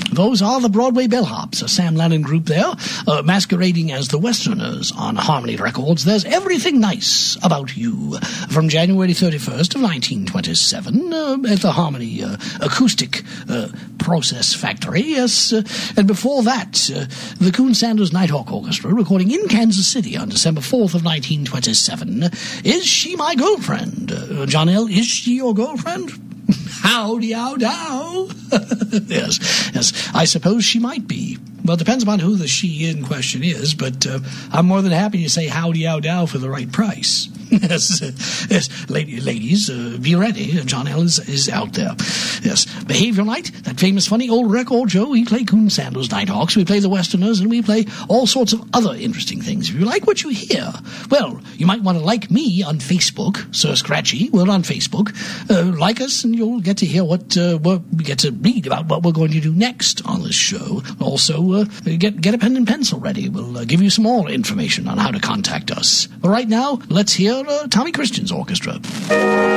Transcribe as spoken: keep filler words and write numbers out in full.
Those are the Broadway Bellhops, a Sam Lannon group there, uh, masquerading as the Westerners on Harmony Records. There's Everything Nice About You, from January thirty-first of nineteen twenty-seven, uh, at the Harmony uh, Acoustic uh, Process Factory, yes. Uh, and before that, uh, the Coon Sanders Nighthawk Orchestra, recording in Kansas City on December fourth of nineteen twenty-seven, Is She My Girlfriend? Uh, John L., is she your girlfriend? Howdy, how, dow. yes, yes, I suppose she might be. Well, it depends upon who the she in question is, but uh, I'm more than happy to say howdy, how, dow for the right price. yes, uh, yes, lady, ladies, uh, be ready. John L. is, is out there. Yes, Behavior Night, that famous funny old record, Joe. We play Coon Sanders Nighthawks, we play the Westerners, and we play all sorts of other interesting things. If you like what you hear, well, you might want to like me on Facebook, Sir Scratchy. We're on Facebook. Uh, like us, and you'll get to hear what uh, what we get to read about what we're going to do next on this show. Also, uh, get get a pen and pencil ready. We'll uh, give you some more information on how to contact us. But right now, let's hear uh, Tommy Christian's orchestra.